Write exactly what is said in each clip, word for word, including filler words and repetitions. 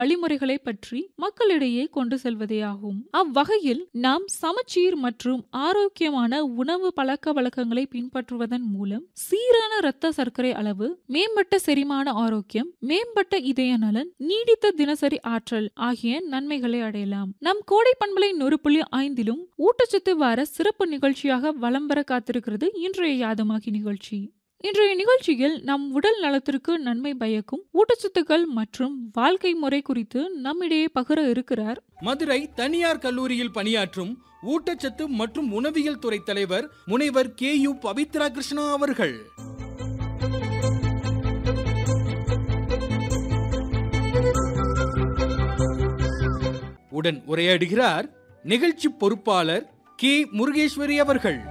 வழிமுறைகளை பற்றி மக்களிடையே கொண்டு செல்வதே ஆகும். அவ்வகையில் நாம் சமச்சீர் மற்றும் ஆரோக்கியமான உணவு பழக்க வழக்கங்களை பின்பற்றுவதன் மூலம் சீரான இரத்த சர்க்கரை அளவு, மேம்பட்ட செரிமான ஆரோக்கியம், மேம்பட்ட இதய நலன், நீடித்த தினசரி ஆற்றல் ஆகிய நன்மைகளை அடையலாம். நம் கோடை பண்பலை நூறு புள்ளி ஐந்திலும் ஊட்டச்சத்து வார சிறப்பு நிகழ்ச்சியாக வலம் வர காத்திருக்கிறது இன்றைய யாதுமாகி நிகழ்ச்சி. இன்றைய நிகழ்ச்சியில் நம் உடல் நலத்திற்கு நன்மை பயக்கும் ஊட்டச்சத்துக்கள் மற்றும் வாழ்க்கை முறை குறித்து நம்மிடையே பகிர இருக்கிறார் மதுரை தனியார் கல்லூரியில் பணியாற்றும் ஊட்டச்சத்து மற்றும் உணவியல் துறை தலைவர் முனைவர் கே யு பவித்ரா கிருஷ்ணா அவர்கள். உடன் உரையாடுகிறார் நிகழ்ச்சி பொறுப்பாளர் கே முருகேஸ்வரி அவர்கள்.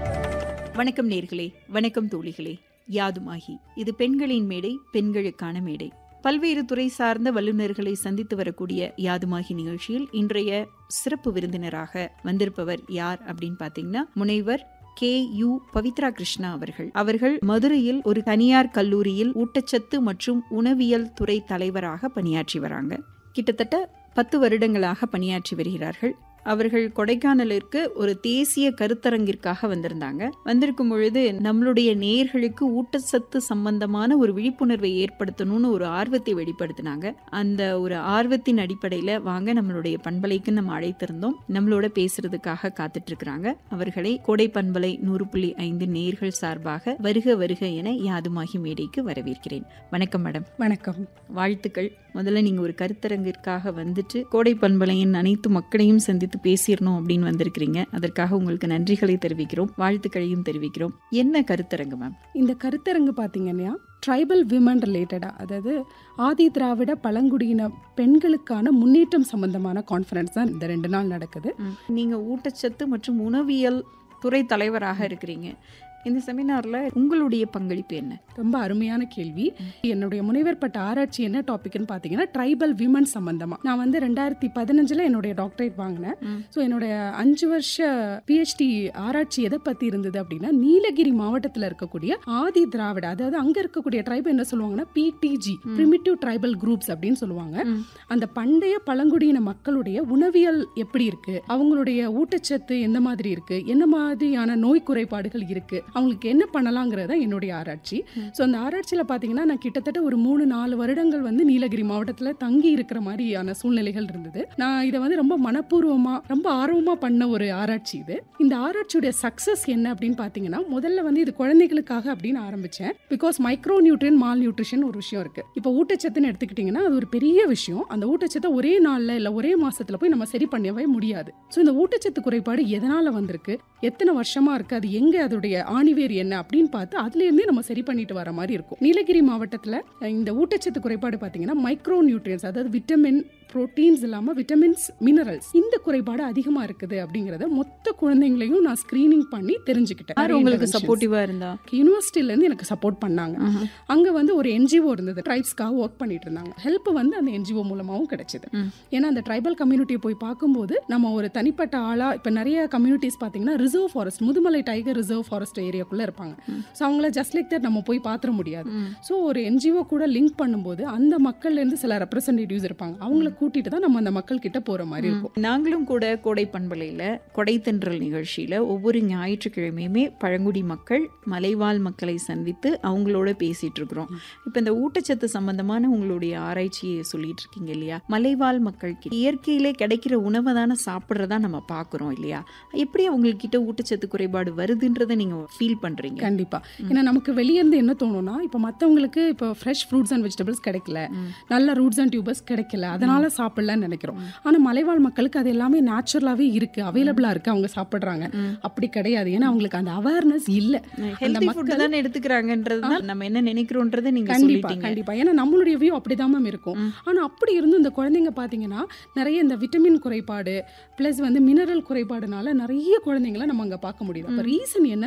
வணக்கம் நேர்களே, வணக்கம் தோழிகளே. யாதுமாகி இது பெண்களின் மேடை, பெண்களுக்கான மேடை. பல்வேறு துறை சார்ந்த வல்லுநர்களை சந்தித்து வரக்கூடிய யாதுமாகி நிகழ்ச்சியில் இன்றைய சிறப்பு விருந்தினராக வந்திருப்பவர் யார் அப்படின்னு பாத்தீங்கன்னா முனைவர் கே யு பவித்ரா கிருஷ்ணா அவர்கள். அவர்கள் மதுரையில் ஒரு தனியார் கல்லூரியில் ஊட்டச்சத்து மற்றும் உணவியல் துறை தலைவராக பணியாற்றி வராங்க. கிட்டத்தட்ட பத்து வருடங்களாக பணியாற்றி வருகிறார்கள். அவர்கள் கொடைக்கானலிற்கு ஒரு தேசிய கருத்தரங்கிற்காக வந்திருந்தாங்க. வந்திருக்கும் பொழுது நம்மளுடைய நேயர்களுக்கு ஊட்டச்சத்து சம்பந்தமான ஒரு விழிப்புணர்வை ஏற்படுத்தணும்னு ஒரு ஆர்வத்தை வெளிப்படுத்தினாங்க. அந்த ஒரு ஆர்வத்தின் அடிப்படையில வாங்க நம்மளுடைய பண்பலைக்கு நம்ம அழைத்திருந்தோம். நம்மளோட பேசுறதுக்காக காத்துட்டு இருக்கிறாங்க. அவர்களை கோடை பண்பலை நூறு புள்ளி ஐந்து நேயர்கள் சார்பாக வருக வருக என யாதுமாகி மேடைக்கு வரவேற்கிறேன். வணக்கம் மேடம். வணக்கம், வாழ்த்துக்கள். முதல்ல நீங்க ஒரு கருத்தரங்கிற்காக வந்துட்டு கோடை பண்பலையின் அனைத்து மக்களையும் சந்தித்து பேசிடணும் அப்படின்னு வந்திருக்கிறீங்க. அதற்காக உங்களுக்கு நன்றிகளை தெரிவிக்கிறோம், வாழ்த்துக்களையும் தெரிவிக்கிறோம். என்ன கருத்தரங்கு மேம்? இந்த கருத்தரங்கு பாத்தீங்கன்னா ட்ரைபல் விமன் ரிலேட்டடா, அதாவது ஆதி திராவிட பழங்குடியின பெண்களுக்கான முன்னேற்றம் சம்பந்தமான கான்ஃபரன்ஸ் தான் இந்த ரெண்டு நாள் நடக்குது. நீங்க ஊட்டச்சத்து மற்றும் உணவியல் துறை தலைவராக இருக்கிறீங்க. இந்த செமினார்ல உங்களுடைய பங்களிப்பு என்ன? ரொம்ப அருமையான கேள்வி. என்னுடைய முனைவர் பட்ட ஆராய்ச்சி என்ன டாபிக்னு பாத்தீங்கன்னா ட்ரைபல் விமன் சம்பந்தமா. நான் வந்து ரெண்டாயிரத்தி பதினஞ்சுல என்னுடைய டாக்டரேட் வாங்கினேன். ஸோ என்னுடைய அஞ்சு வருஷ பிஹெச்டி ஆராய்ச்சி எதை பத்தி இருந்தது அப்படின்னா நீலகிரி மாவட்டத்தில் இருக்கக்கூடிய ஆதி திராவிட, அதாவது அங்க இருக்கக்கூடிய ட்ரைப் என்ன சொல்லுவாங்கன்னா பிடிஜி, பிரிமிட்டிவ் ட்ரைபல் குரூப்ஸ் அப்படின்னு சொல்லுவாங்க. அந்த பண்டைய பழங்குடியின மக்களுடைய உணவியல் எப்படி இருக்கு, அவங்களுடைய ஊட்டச்சத்து எந்த மாதிரி இருக்கு, என்ன மாதிரியான நோய் குறைபாடுகள் இருக்கு, அவங்களுக்கு என்ன பண்ணலாங்கிறத என்னுடைய ஆராய்ச்சி. ஸோ அந்த ஆராய்ச்சியில் பார்த்தீங்கன்னா நான் கிட்டத்தட்ட ஒரு மூணு நாலு வருடங்கள் வந்து நீலகிரி மாவட்டத்தில் தங்கி இருக்கிற மாதிரியான சூழ்நிலைகள் இருந்தது. நான் இதை வந்து ரொம்ப மனப்பூர்வமாக ரொம்ப ஆர்வமாக பண்ண ஒரு ஆராய்ச்சி இது. இந்த ஆராய்ச்சியுடைய சக்ஸஸ் என்ன அப்படின்னு பார்த்தீங்கன்னா, முதல்ல வந்து இது குழந்தைகளுக்காக அப்படின்னு ஆரம்பித்தேன். Because micro nutrient, mall nutrition ஒரு விஷயம் இருக்குது. இப்போ ஊட்டச்சத்துன்னு எடுத்துக்கிட்டிங்கன்னா அது ஒரு பெரிய விஷயம். அந்த ஊட்டச்சத்தை ஒரே நாளில் இல்லை ஒரே மாதத்தில் போய் நம்ம சரி பண்ணவே முடியாது. ஸோ இந்த ஊட்டச்சத்து குறைபாடு எதனால் வந்திருக்கு, எத்தனை வருஷமாக இருக்குது, அது எங்கே அதோடைய ஆணிவேர் என்ன அப்படின்னு பார்த்து அதுலேருந்தே நம்ம சரி பண்ணிட்டு வர மாதிரி இருக்கும். நீலகிரி மாவட்டத்தில் இந்த ஊட்டச்சத்து குறைபாடு பார்த்தீங்கன்னா மைக்ரோ நியூட்ரியன்ஸ், அதாவது விட்டமின், புரோட்டீன்ஸ் இல்லாமல் விட்டமின்ஸ், மினரல்ஸ், இந்த குறைபாடு அதிகமாக இருக்குது அப்படிங்கிறத மொத்த குழந்தைங்களையும் நான் ஸ்கிரீனிங் பண்ணி தெரிஞ்சுக்கிட்டேன். உங்களுக்கு சப்போர்ட்டிவாக இருந்தா யூனிவர்சிட்டியிலேருந்து எனக்கு சப்போர்ட் பண்ணாங்க. அங்கே வந்து ஒரு என்ஜிஓ இருந்தது, ட்ரைப்ஸ்க்காக ஒர்க் பண்ணிட்டு இருந்தாங்க. ஹெல்ப் வந்து அந்த என்ஜிஓ மூலமாகவும் கிடைச்சது. ஏன்னா அந்த ட்ரைபல் கம்யூனிட்டியை போய் பார்க்கும்போது நம்ம ஒரு தனிப்பட்ட ஆளா, இப்போ நிறைய கம்யூனிட்டிஸ் பார்த்தீங்கன்னா reserve forest, Mudumalai tiger reserve forest ஏரியாக்குள்ளே இருப்பாங்க. ஸோ அவங்கள ஜஸ்ட் லைக் தட் நம்ம போய் பார்த்துட முடியாது. ஸோ ஒரு என்ஜிஓ கூட லிங்க் பண்ணும்போது அந்த மக்கள்லேருந்து சில ரெப்ரசன்டேட்டிவ்ஸ் இருப்பாங்க, அவங்கள கூட்டிட்டு தான் நம்ம அந்த மக்கள் கிட்ட போற மாதிரி இருக்கும். நாங்களும் கூட கோடை பண்பலையில கொடை தென்றல் நிகழ்ச்சியில ஒவ்வொரு ஞாயிற்றுக்கிழமையுமே பழங்குடி மக்கள், மலைவாழ் மக்களை சந்தித்து அவங்களோட பேசிட்டு இருக்கிறோம். இப்ப இந்த ஊட்டச்சத்து சம்பந்தமான உங்களுடைய ஆராய்ச்சியை சொல்லிட்டு இருக்கீங்க இல்லையா, மலைவாழ் மக்கள் இயற்கையிலே கிடைக்கிற உணவை தானே சாப்பிட்றதா நம்ம பாக்குறோம் இல்லையா, எப்படி அவங்களுக்கு கிட்ட ஊட்டச்சத்து குறைபாடு வருதுன்றதை நீங்க ஃபீல் பண்றீங்க? கண்டிப்பா. ஏன்னா நமக்கு வெளியே இருந்து என்ன தோணும்னா, இப்ப மத்தவங்களுக்கு இப்போ ஃப்ரெஷ் ஃப்ரூட்ஸ் அண்ட் வெஜிடபிள்ஸ் கிடைக்கல, நல்ல ரூட்ஸ் அண்ட் டியூபர்ஸ் கிடைக்கல, அதனால சாப்பிடலன்னு நினைக்கிறோம். ஆனா மலைவாழ் மக்களுக்கு அது எல்லாமே நேச்சுரலாவே இருக்கு, அவைலபிளா இருக்கு, அவங்க சாப்பிடுறாங்க. அப்படி கிடையாது. ஏன்னா அவங்களுக்கு அந்த அவேர்னஸ் இல்ல. ஹெல்தி ஃபுட் தான் எடுத்துக்கிறாங்கன்றது நம்ம என்ன நினைக்கிறோம்ன்றது நீங்க சொல்லிட்டீங்க. கண்டிப்பா. ஏன்னா நம்மளுடைய வியூ அப்படிதான் மேம் இருக்கும். ஆனா அப்படி இருந்து இந்த குழந்தைங்க பாத்தீங்கன்னா நிறைய இந்த விட்டமின் குறைபாடு பிளஸ் வந்து மினரல் குறைபாடுனால நிறைய குழந்தைங்களை நம்ம அங்க பார்க்க முடியுது. அப்ப ரீசன் என்னன்னு பாத்தீங்கன்னா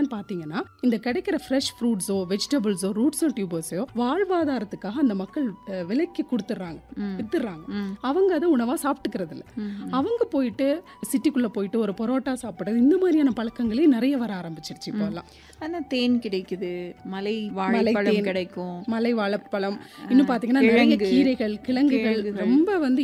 பாத்தீங்கன்னா இந்த கிடைக்கிற ஃப்ரெஷ் ஃப்ரூட்ஸோ வெஜிடபிள்ஸோ ரூட்ஸோ டியூபர்ஸோ வாழ்வாதாரத்துக்காக அந்த மக்கள் அஹ், விலைக்கு கொடுத்துட்றாங்க, வித்துடுறாங்க. அவங்க அதை உணவா சாப்பிட்டுக்கிறது இல்ல. அவங்க போயிட்டு சிட்டிக்குள்ள போயிட்டு ஒரு பரோட்டா சாப்பிடுறது, இந்த மாதிரியான பழக்கங்களே நிறைய வர ஆரம்பிச்சிருச்சு இப்போல்லாம். ஆனா தேன் கிடைக்குது, மலை வாழைப்பழம் கிடைக்கும், மலை வாழைப்பழம், இன்னும் பாத்தீங்கன்னா நிறைய கிழங்கு, கீரைகள், கிழங்குகள் கிழங்குகள். ரொம்ப வந்து